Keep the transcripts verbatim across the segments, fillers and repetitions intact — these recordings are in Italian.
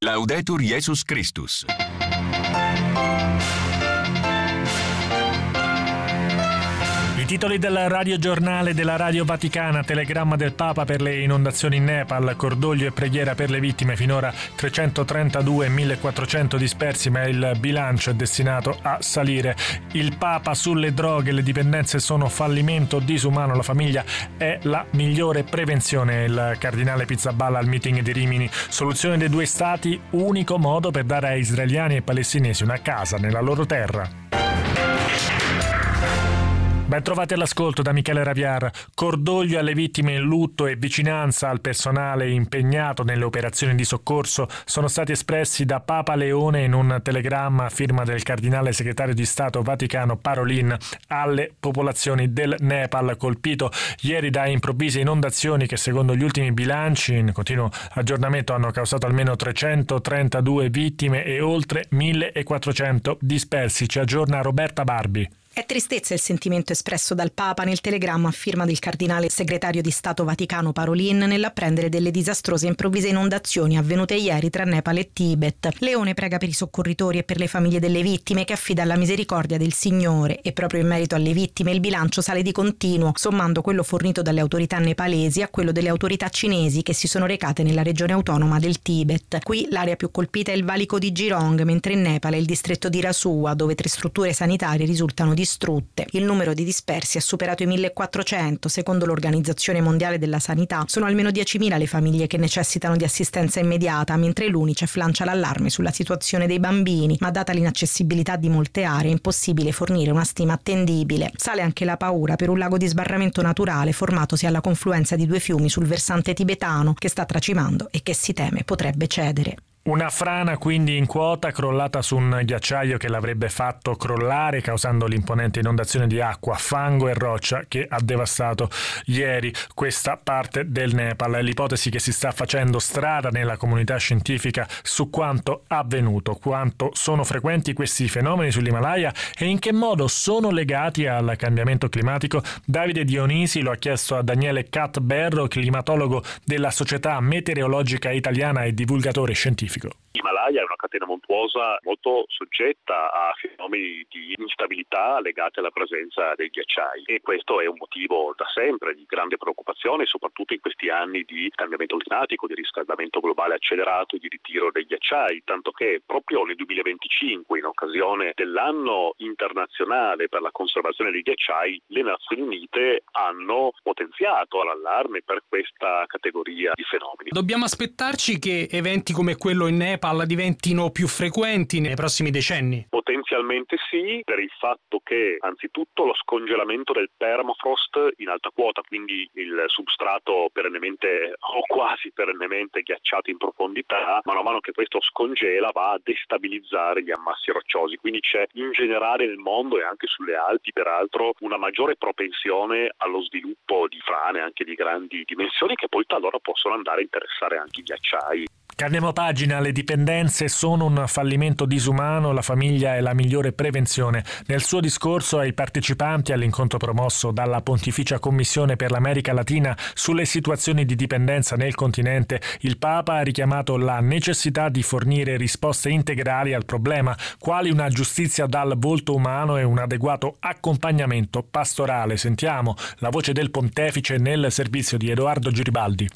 Laudetur Jesus Christus. I titoli del radiogiornale della Radio Vaticana: telegramma del Papa per le inondazioni in Nepal, cordoglio e preghiera per le vittime, finora trecentotrentadue e millequattrocento dispersi, ma il bilancio è destinato a salire. Il Papa sulle droghe: le dipendenze sono fallimento disumano, la famiglia è la migliore prevenzione. Il cardinale Pizzaballa al meeting di Rimini: soluzione dei due stati, unico modo per dare a israeliani e palestinesi una casa nella loro terra. Ben trovati all'ascolto da Michele Raviar. Cordoglio alle vittime in lutto e vicinanza al personale impegnato nelle operazioni di soccorso sono stati espressi da Papa Leone in un telegramma a firma del cardinale segretario di Stato Vaticano Parolin alle popolazioni del Nepal, colpito ieri da improvvise inondazioni che, secondo gli ultimi bilanci in continuo aggiornamento, hanno causato almeno trecentotrentadue vittime e oltre millequattrocento dispersi. Ci aggiorna Roberta Barbi. È tristezza il sentimento espresso dal Papa nel telegramma a firma del cardinale segretario di Stato Vaticano Parolin nell'apprendere delle disastrose improvvise inondazioni avvenute ieri tra Nepal e Tibet. Leone prega per i soccorritori e per le famiglie delle vittime, che affida alla misericordia del Signore, e proprio in merito alle vittime il bilancio sale di continuo, sommando quello fornito dalle autorità nepalesi a quello delle autorità cinesi che si sono recate nella regione autonoma del Tibet. Qui l'area più colpita è il valico di Girong, mentre in Nepal è il distretto di Rasua, dove tre strutture sanitarie risultano di distrutte. Il numero di dispersi ha superato i millequattrocento. Secondo l'Organizzazione Mondiale della Sanità sono almeno diecimila le famiglie che necessitano di assistenza immediata, mentre l'Unicef lancia l'allarme sulla situazione dei bambini, ma data l'inaccessibilità di molte aree è impossibile fornire una stima attendibile. Sale anche la paura per un lago di sbarramento naturale formatosi alla confluenza di due fiumi sul versante tibetano, che sta tracimando e che si teme potrebbe cedere. Una frana quindi in quota, crollata su un ghiacciaio che l'avrebbe fatto crollare, causando l'imponente inondazione di acqua, fango e roccia che ha devastato ieri questa parte del Nepal. È l'ipotesi che si sta facendo strada nella comunità scientifica su quanto avvenuto, quanto sono frequenti questi fenomeni sull'Himalaya e in che modo sono legati al cambiamento climatico. Davide Dionisi lo ha chiesto a Daniele Catberro, climatologo della Società Meteorologica Italiana e divulgatore scientifico. L'Himalaya è una catena montuosa molto soggetta a fenomeni di instabilità legati alla presenza dei ghiacciai, e questo è un motivo da sempre di grande preoccupazione, soprattutto in questi anni di cambiamento climatico, di riscaldamento globale accelerato e di ritiro dei ghiacciai, tanto che proprio nel duemilaventicinque, in occasione dell'anno internazionale per la conservazione dei ghiacciai, le Nazioni Unite hanno potenziato l'allarme per questa categoria di fenomeni. Dobbiamo aspettarci che eventi come quello in Nepal diventino più frequenti nei prossimi decenni? Potenzialmente sì, per il fatto che anzitutto lo scongelamento del permafrost in alta quota, quindi il substrato perennemente o quasi perennemente ghiacciato in profondità, mano a mano che questo scongela va a destabilizzare gli ammassi rocciosi, quindi c'è in generale nel mondo e anche sulle Alpi peraltro una maggiore propensione allo sviluppo di frane anche di grandi dimensioni, che poi talora possono andare a interessare anche i ghiacciai. Cambiamo pagina. Le dipendenze sono un fallimento disumano, la famiglia è la migliore prevenzione. Nel suo discorso ai partecipanti all'incontro promosso dalla Pontificia Commissione per l'America Latina sulle situazioni di dipendenza nel continente, il Papa ha richiamato la necessità di fornire risposte integrali al problema, quali una giustizia dal volto umano e un adeguato accompagnamento pastorale. Sentiamo la voce del Pontefice nel servizio di Edoardo Giribaldi.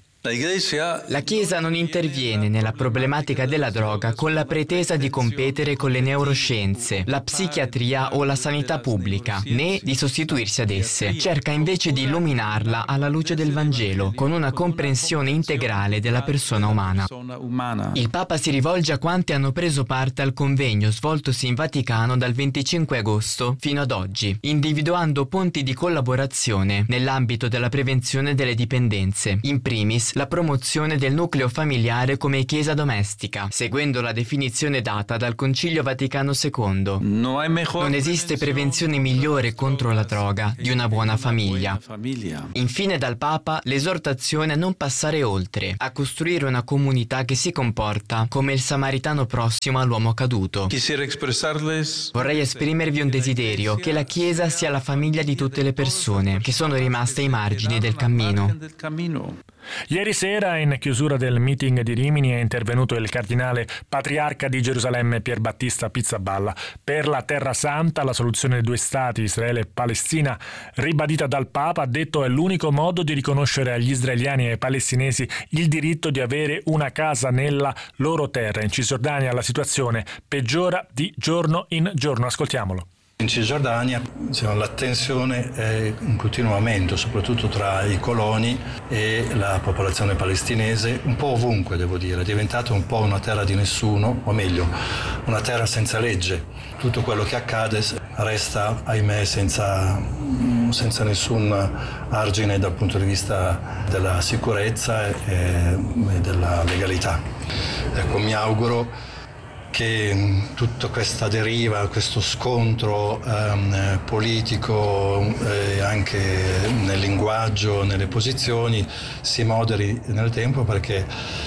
La Chiesa non interviene nella problematica della droga con la pretesa di competere con le neuroscienze, la psichiatria o la sanità pubblica, né di sostituirsi ad esse. Cerca invece di illuminarla alla luce del Vangelo, con una comprensione integrale della persona umana. Il Papa si rivolge a quanti hanno preso parte al convegno svoltosi in Vaticano dal venticinque agosto fino ad oggi, individuando ponti di collaborazione nell'ambito della prevenzione delle dipendenze. In primis, la promozione del nucleo familiare come chiesa domestica, seguendo la definizione data dal Concilio Vaticano secondo. Non esiste prevenzione migliore contro la droga di una buona famiglia. Infine dal Papa l'esortazione a non passare oltre, a costruire una comunità che si comporta come il samaritano prossimo all'uomo caduto. Vorrei esprimervi un desiderio, che la Chiesa sia la famiglia di tutte le persone che sono rimaste ai margini del cammino. Ieri sera, in chiusura del meeting di Rimini, è intervenuto il cardinale patriarca di Gerusalemme Pier Battista Pizzaballa. Per la Terra Santa, la soluzione dei due stati, Israele e Palestina, ribadita dal Papa, ha detto è l'unico modo di riconoscere agli israeliani e ai palestinesi il diritto di avere una casa nella loro terra. In Cisgiordania la situazione peggiora di giorno in giorno. Ascoltiamolo. In Cisgiordania diciamo, la tensione è in continuo aumento, soprattutto tra i coloni e la popolazione palestinese, un po' ovunque devo dire, è diventata un po' una terra di nessuno, o meglio, una terra senza legge. Tutto quello che accade resta, ahimè, senza, senza nessun argine dal punto di vista della sicurezza e, e della legalità. Ecco, mi auguro che tutta questa deriva, questo scontro ehm, politico e anche nel linguaggio, nelle posizioni, si moderi nel tempo, perché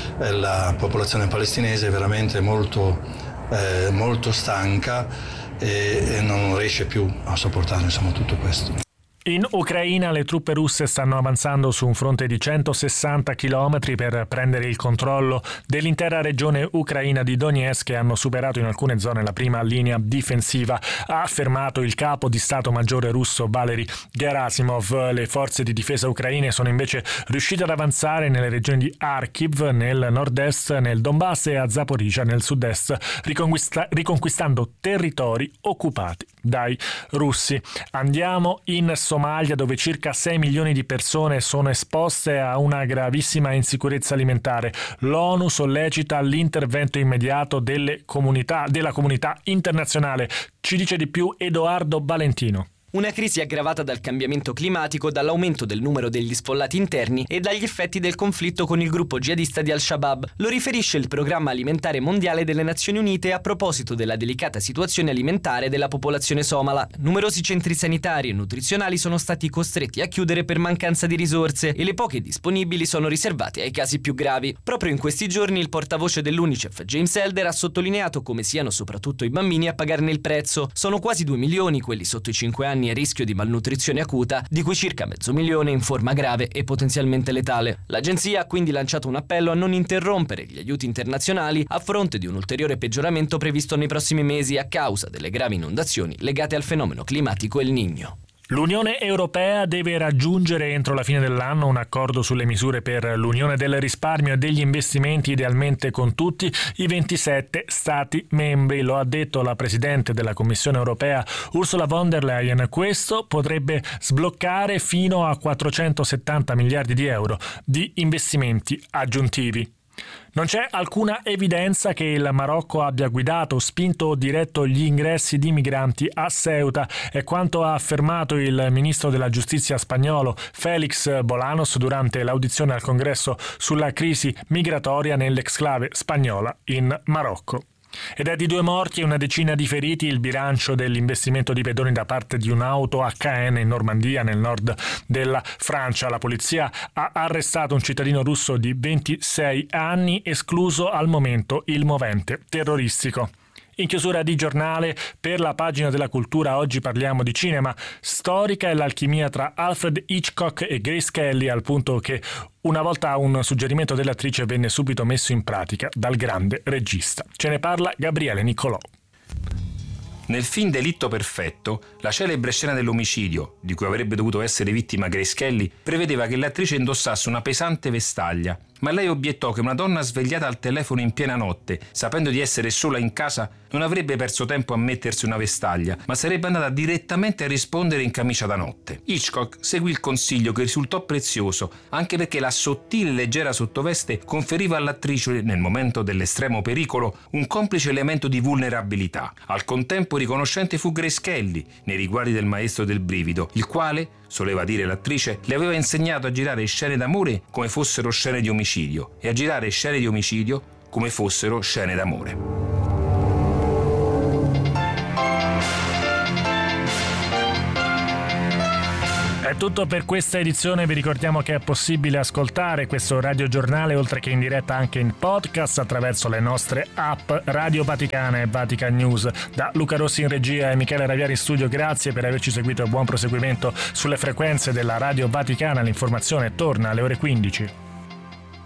la popolazione palestinese è veramente molto, eh, molto stanca e, e non riesce più a sopportare insomma, tutto questo. In Ucraina le truppe russe stanno avanzando su un fronte di centosessanta chilometri per prendere il controllo dell'intera regione ucraina di Donetsk e hanno superato in alcune zone la prima linea difensiva, ha affermato il capo di Stato Maggiore russo Valery Gerasimov. Le forze di difesa ucraine sono invece riuscite ad avanzare nelle regioni di Kharkiv nel nord-est, nel Donbass e a Zaporizhzhia nel sud-est, riconquista- riconquistando territori occupati dai russi. Andiamo in Somalia, dove circa sei milioni di persone sono esposte a una gravissima insicurezza alimentare. L'ONU sollecita l'intervento immediato delle comunità, della comunità internazionale. Ci dice di più Edoardo Valentino. Una crisi aggravata dal cambiamento climatico, dall'aumento del numero degli sfollati interni e dagli effetti del conflitto con il gruppo jihadista di Al-Shabaab. Lo riferisce il Programma Alimentare Mondiale delle Nazioni Unite a proposito della delicata situazione alimentare della popolazione somala. Numerosi centri sanitari e nutrizionali sono stati costretti a chiudere per mancanza di risorse e le poche disponibili sono riservate ai casi più gravi. Proprio in questi giorni il portavoce dell'UNICEF, James Elder, ha sottolineato come siano soprattutto i bambini a pagarne il prezzo. Sono quasi due milioni quelli sotto i cinque anni a rischio di malnutrizione acuta, di cui circa mezzo milione in forma grave e potenzialmente letale. L'agenzia ha quindi lanciato un appello a non interrompere gli aiuti internazionali a fronte di un ulteriore peggioramento previsto nei prossimi mesi a causa delle gravi inondazioni legate al fenomeno climatico El Niño. L'Unione Europea deve raggiungere entro la fine dell'anno un accordo sulle misure per l'Unione del risparmio e degli investimenti, idealmente con tutti i ventisette Stati membri. Lo ha detto la Presidente della Commissione Europea Ursula von der Leyen. Questo potrebbe sbloccare fino a quattrocentosettanta miliardi di euro di investimenti aggiuntivi. Non c'è alcuna evidenza che il Marocco abbia guidato, spinto o diretto gli ingressi di migranti a Ceuta, è quanto ha affermato il ministro della giustizia spagnolo Félix Bolanos durante l'audizione al Congresso sulla crisi migratoria nell'exclave spagnola in Marocco. Ed è di due morti e una decina di feriti il bilancio dell'investimento di pedoni da parte di un'auto acca enne in Normandia, nel nord della Francia. La polizia ha arrestato un cittadino russo di ventisei anni, escluso al momento il movente terroristico. In chiusura di giornale, per la pagina della cultura, oggi parliamo di cinema. Storica è l'alchimia tra Alfred Hitchcock e Grace Kelly, al punto che una volta un suggerimento dell'attrice venne subito messo in pratica dal grande regista. Ce ne parla Gabriele Niccolò. Nel film Delitto Perfetto, la celebre scena dell'omicidio, di cui avrebbe dovuto essere vittima Grace Kelly, prevedeva che l'attrice indossasse una pesante vestaglia, ma lei obiettò che una donna svegliata al telefono in piena notte, sapendo di essere sola in casa, non avrebbe perso tempo a mettersi una vestaglia, ma sarebbe andata direttamente a rispondere in camicia da notte. Hitchcock seguì il consiglio, che risultò prezioso, anche perché la sottile e leggera sottoveste conferiva all'attrice, nel momento dell'estremo pericolo, un complice elemento di vulnerabilità. Al contempo riconoscente fu Grace Kelly nei riguardi del maestro del brivido, il quale, soleva dire l'attrice, le aveva insegnato a girare scene d'amore come fossero scene di omicidio e a girare scene di omicidio come fossero scene d'amore. È tutto per questa edizione, vi ricordiamo che è possibile ascoltare questo radiogiornale oltre che in diretta anche in podcast attraverso le nostre app Radio Vaticana e Vatican News. Da Luca Rossi in regia e Michele Raviari in studio, grazie per averci seguito e buon proseguimento sulle frequenze della Radio Vaticana. L'informazione torna alle ore quindici.